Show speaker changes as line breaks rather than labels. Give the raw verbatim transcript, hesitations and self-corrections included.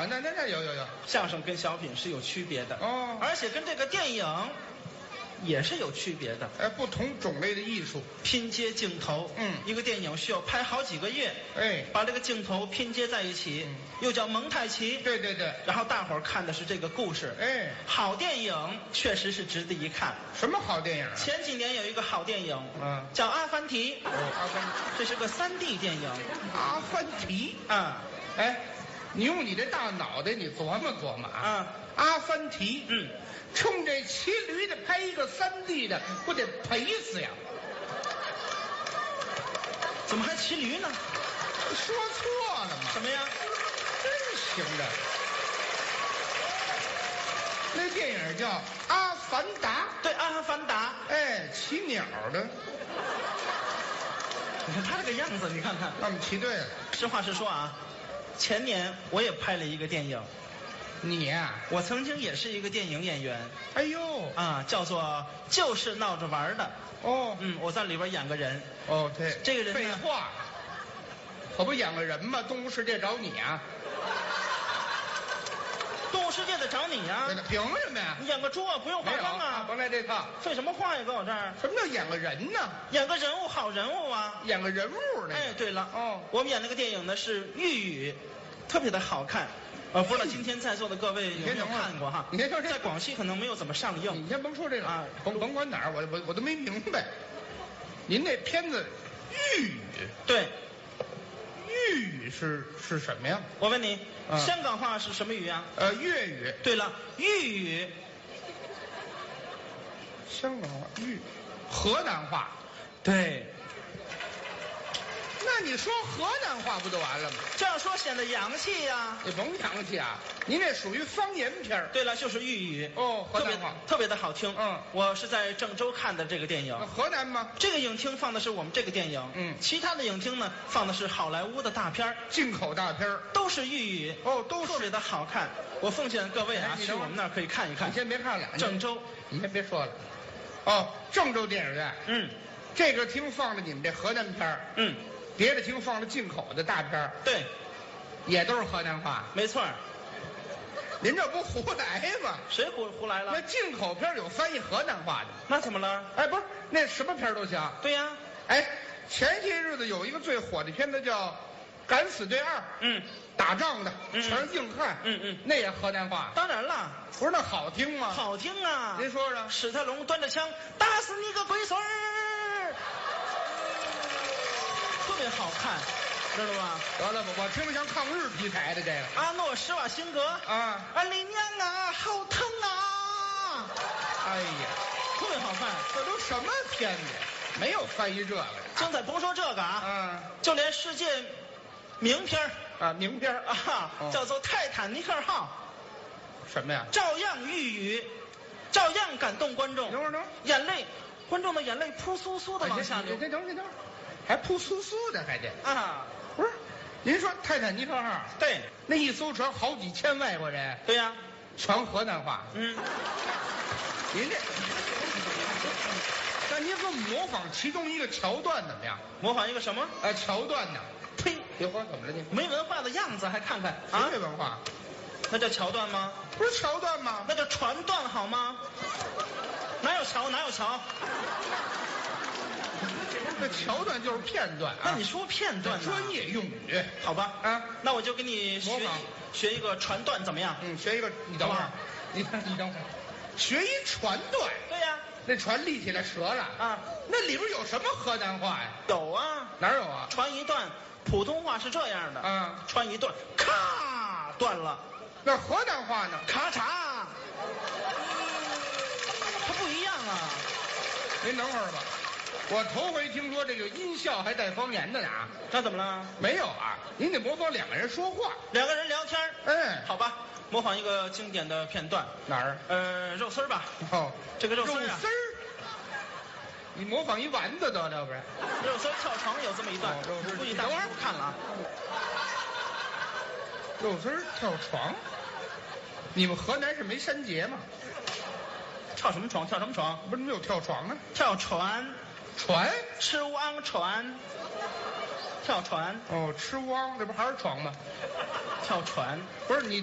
啊，那那那有有有，
相声跟小品是有区别的
哦
而且跟这个电影也是有区别的。
哎，不同种类的艺术，
拼接镜头，
嗯
一个电影需要拍好几个月，
哎，
把这个镜头拼接在一起，
嗯
又叫蒙太奇。
对对对，
然后大伙儿看的是这个故事。
哎，
好电影确实是值得一看。
什么好电影啊？
前几年有一个好电影，
嗯
叫《阿凡提》，
哦，阿凡
这是个三 D 电影。
阿凡提，
啊，
哎，你用你这大脑袋，你琢磨琢磨啊。
啊，
阿凡提，
嗯，
冲这骑驴的拍一个三 D 的，不得赔死呀？
怎么还骑驴呢？
说错了吗？
什么呀？
真行的。那电影叫《阿凡达》，
对，《阿凡达》。
哎，骑鸟的，
你看他这个样子，你看看。
他们骑对了。
实话实说啊，前年我也拍了一个电影，
你呀、
我曾经也是一个电影演员
哎呦，
啊，叫做就是闹着玩的。
哦，
嗯，我在里边演个人。
哦，对，
这个人呢
废话，可不演个人吗？动物世界找你啊？
动物世界得找你呀、
对了，凭什么呀？
你演个猪啊，不用化
没有
妆啊。
甭来这套。
废什么话呀，搁我这儿
什么叫演个人呢？
演个人物，好人物啊。
演个人物呢？
哎，对了，
哦
我们演那个电影呢是玉宇，特别的好看。呃，不知道今天在座的各位有没有看过哈？
你先等会儿
在广西可能没有怎么上映。
你先甭说这个
啊
甭甭管哪儿，我我我都没明白。您那片子玉宇，
对，
玉宇是是什么呀？
我问你，
嗯
香港话是什么语啊？
呃，粤语，
对了，豫语。
香港话，豫，河南话。
对，
那你说河南话不就完了吗？
这样说显得洋气呀、
你甭洋气啊，您这属于方言片儿。
对了，就是豫语。
哦河
特别
南话
特别的好听。
嗯
我是在郑州看的这个电影。
那河南吗？
这个影厅放的是我们这个电影，
嗯
其他的影厅呢放的是好莱坞的大片儿，
进口大片儿。
都是豫语，
哦都是
特别的好看。我奉劝各位啊
哎，你等会儿
去我们那儿可以看一看
你。先别看了，
郑州，
你先别说了。哦，郑州电影院，
嗯
这个厅放着你们这河南片儿，
嗯，
别的厅放着进口的大片儿，
对，
也都是河南话。
没错儿。
您这不胡来吗？
谁胡胡来
那
了？
进口片儿有翻译河南话的。
那怎么了？
哎，不是，那什么片儿都行。
对呀、
哎，前些日子有一个最火的片子叫《敢死队二》，
嗯，
打仗的，
嗯
全是硬汉，
嗯嗯
那也河南话，
当然了，
不是那好听吗？，
好听啊。
您说说。
史泰龙端着枪打死你个龟孙儿，特别好看，知道吧？
得了吧，我听着像抗日题材的这个
阿诺·施瓦辛格，
啊。
啊，你娘啊，好疼啊，
哎呀，
特别好看。
这都什么片子呀？没有翻译这个呀。
精彩，甭说这个啊，
啊
就连世界名片儿
啊，名片儿
啊，
哦
叫做《泰坦尼克号
什么呀》，？
照样寓语，照样感动观众
等，会儿等会儿，
眼泪，观众的眼泪扑簌簌的往下流
哎这等会儿，等会儿，还扑簌簌的，还得
啊。
不是？您说泰坦尼克号
对，
那一艘船好几千外国人，
对呀、
全河南话。
嗯，
您这，那您给我们模仿其中一个桥段怎么样？
模仿一个什么？
哎，桥段呢？
呸，
别慌，怎么了你？
没文化的样子还看看
啊，
啊
没？文化，
那叫桥段吗？
不是桥段吗？
那叫船段好吗？哪有桥？哪有桥？
那桥段就是片段啊。
那你说片段呢？
专业用语
好吧？
啊？
那我就给你学一
模仿
学一个船段怎么样？
嗯，学一个，你等会儿
好吧，
你你等会儿，学一船段，
对呀、
那船立起来折了
啊，
那里边有什么河南话呀？
有啊，
哪有啊？
船一段，普通话是这样的，
啊，
船一段，咔断了，
那河南话呢？
咔嚓，它不一样啊。
您等会儿吧，我头回听说这个音效还带方言的呢啊。
那怎么了？
没有啊，您得模仿两个人说话。
两个人聊天儿
哎，
好吧，模仿一个经典的片段，
哪儿？
呃，肉丝儿吧，
哦，
这个肉丝
肉
儿啊
丝，儿。你模仿一丸子得了，不是？
肉丝儿跳床有这么一段，
哦肉丝儿
估计大伙儿不看了啊。
肉丝儿跳床。你们河南是没山节吗？
跳什么床？跳什么床？
不是没有跳床啊？
跳船，
船？
吃汪船，跳船，
哦，吃汪，这不还是床吗？
跳船。
不是你。